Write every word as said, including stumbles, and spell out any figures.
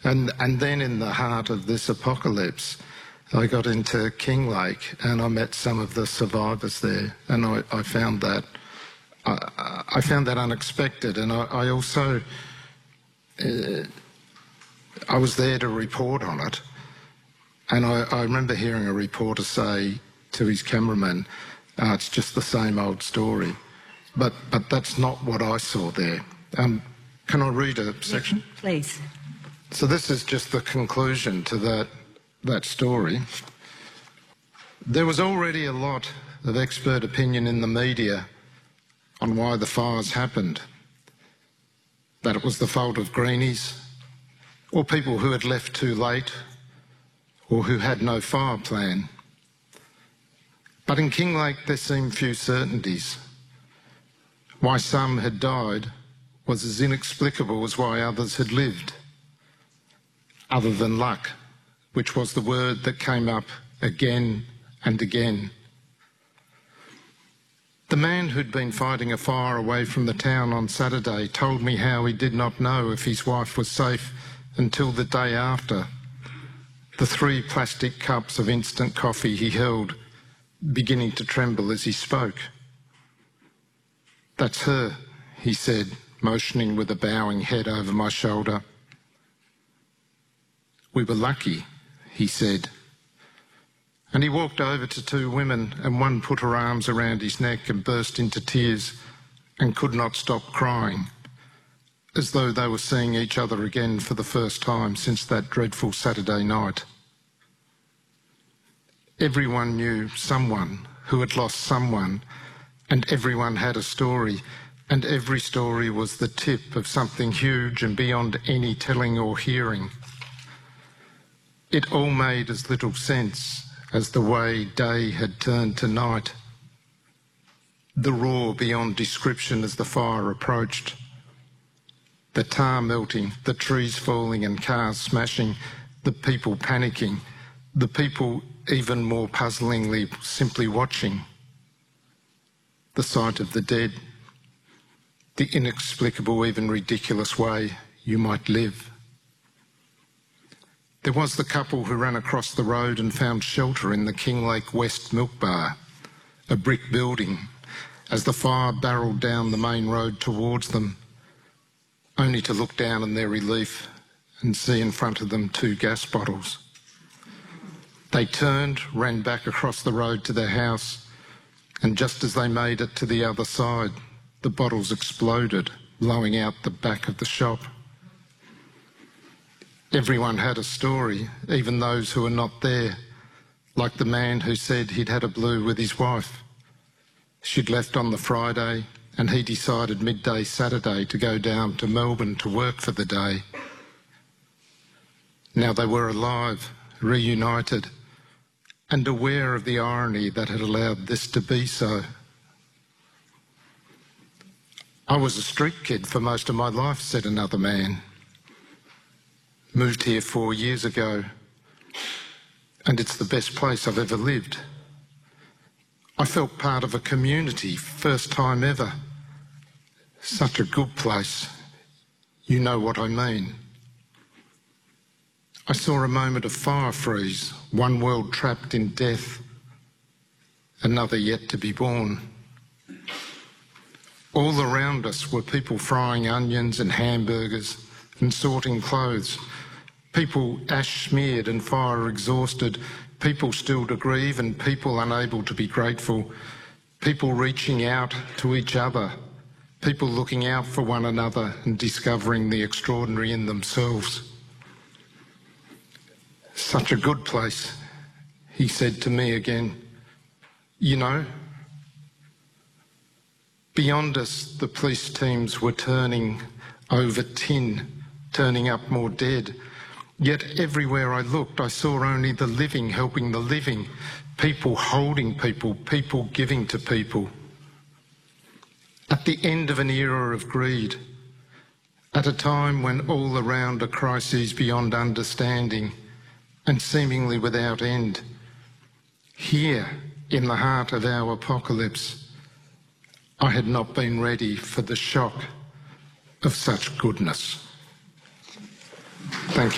And, and then in the heart of this apocalypse, I got into Kinglake and I met some of the survivors there, and I, I found that I, I found that unexpected. And I, I also uh, I was there to report on it, and I, I remember hearing a reporter say to his cameraman, oh, "It's just the same old story," but but that's not what I saw there. Um, can I read a section? Yes, please. So this is just the conclusion to that, that story. There was already a lot of expert opinion in the media on why the fires happened. That it was the fault of greenies, or people who had left too late, or who had no fire plan. But in Kinglake there seemed few certainties. Why some had died was as inexplicable as why others had lived. Other than luck, which was the word that came up again and again. The man who'd been fighting a fire away from the town on Saturday told me how he did not know if his wife was safe until the day after. The three plastic cups of instant coffee he held beginning to tremble as he spoke. "That's her," he said, motioning with a bowing head over my shoulder. "We were lucky," he said. And he walked over to two women, and one put her arms around his neck and burst into tears and could not stop crying, as though they were seeing each other again for the first time since that dreadful Saturday night. Everyone knew someone who had lost someone, and everyone had a story, and every story was the tip of something huge and beyond any telling or hearing. It all made as little sense as the way day had turned to night, the roar beyond description as the fire approached, the tar melting, the trees falling and cars smashing, the people panicking, the people even more puzzlingly simply watching, the sight of the dead, the inexplicable, even ridiculous way you might live. There was the couple who ran across the road and found shelter in the Kinglake West Milk Bar, a brick building, as the fire barrelled down the main road towards them, only to look down in their relief and see in front of them two gas bottles. They turned, ran back across the road to their house, and just as they made it to the other side, the bottles exploded, blowing out the back of the shop. Everyone had a story, even those who were not there, like the man who said he'd had a blue with his wife. She'd left on the Friday, and he decided midday Saturday to go down to Melbourne to work for the day. Now they were alive, reunited, and aware of the irony that had allowed this to be so. "I was a street kid for most of my life," said another man. "Moved here four years ago, and it's the best place I've ever lived. I felt part of a community, first time ever. Such a good place. You know what I mean. I saw a moment of fire freeze, one world trapped in death, another yet to be born. All around us were people frying onions and hamburgers and sorting clothes, people ash-smeared and fire-exhausted, people still to grieve and people unable to be grateful, people reaching out to each other, people looking out for one another and discovering the extraordinary in themselves. Such a good place," he said to me again. "You know, beyond us, the police teams were turning over tin, turning up more dead. Yet everywhere I looked, I saw only the living helping the living, people holding people, people giving to people. At the end of an era of greed, at a time when all around are crises beyond understanding and seemingly without end, here in the heart of our apocalypse, I had not been ready for the shock of such goodness." Thank you.